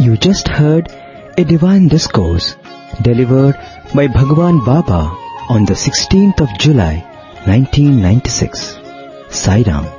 You just heard a divine discourse delivered by Bhagwan Baba on the 16th of July 1996. Sai Ram.